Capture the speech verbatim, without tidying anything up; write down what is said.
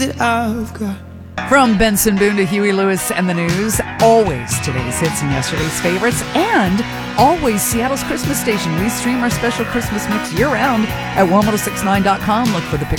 that I've got. From Benson Boone to Huey Lewis and the News, always today's hits and yesterday's favorites, and always Seattle's Christmas station. We stream our special Christmas mix year-round at one oh six nine dot com. Look for the picture.